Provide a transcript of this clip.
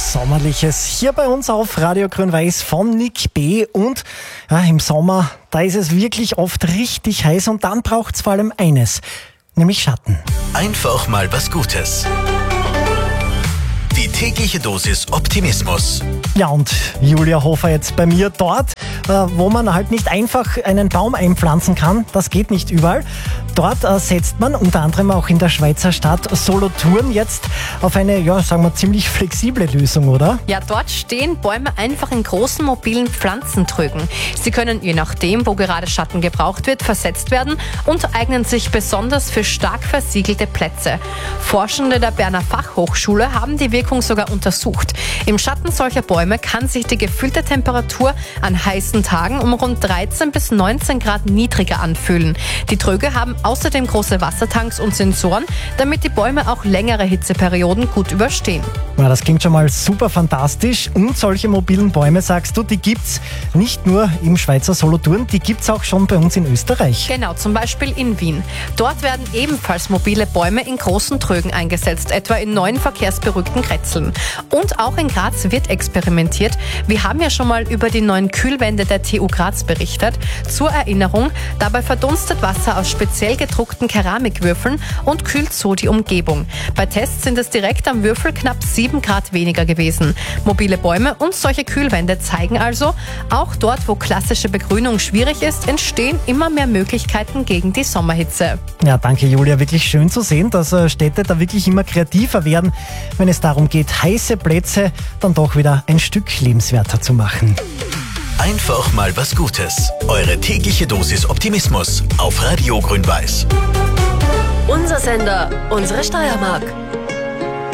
was Sommerliches hier bei uns auf Radio Grün-Weiß von Nick B. Und ja, im Sommer, da ist es wirklich oft richtig heiß und dann braucht es vor allem eines, nämlich Schatten. Einfach mal was Gutes. Die tägliche Dosis Optimismus. Ja, und Julia Hofer jetzt bei mir dort, wo man halt nicht einfach einen Baum einpflanzen kann, das geht nicht überall. Dort setzt man unter anderem auch in der Schweizer Stadt Solothurn jetzt auf eine, ja, sagen wir, ziemlich flexible Lösung, oder? Ja, dort stehen Bäume einfach in großen mobilen Pflanzentrögen. Sie können je nachdem, wo gerade Schatten gebraucht wird, versetzt werden und eignen sich besonders für stark versiegelte Plätze. Forschende der Berner Fachhochschule haben die Wirkung sogar untersucht. Im Schatten solcher Bäume kann sich die gefühlte Temperatur an heißen Tagen um rund 13 bis 19 Grad niedriger anfühlen. Die Tröge haben außerdem große Wassertanks und Sensoren, damit die Bäume auch längere Hitzeperioden gut überstehen. Ja, das klingt schon mal super fantastisch. Und solche mobilen Bäume, sagst du, die gibt's nicht nur im Schweizer Solothurn, die gibt's auch schon bei uns in Österreich. Genau, zum Beispiel in Wien. Dort werden ebenfalls mobile Bäume in großen Trögen eingesetzt, etwa in neuen verkehrsberuhigten Grätzeln. Und auch in Graz wird experimentiert. Wir haben ja schon mal über die neuen Kühlwände der TU Graz berichtet. Zur Erinnerung, dabei verdunstet Wasser aus speziell gedruckten Keramikwürfeln und kühlt so die Umgebung. Bei Tests sind es direkt am Würfel knapp 7 Grad weniger gewesen. Mobile Bäume und solche Kühlwände zeigen also, auch dort, wo klassische Begrünung schwierig ist, entstehen immer mehr Möglichkeiten gegen die Sommerhitze. Ja, danke Julia, wirklich schön zu sehen, dass Städte da wirklich immer kreativer werden, wenn es darum geht, heiße Plätze dann doch wieder ein Stück lebenswerter zu machen. Einfach mal was Gutes. Eure tägliche Dosis Optimismus auf Radio Grün-Weiß. Unser Sender, unsere Steiermark.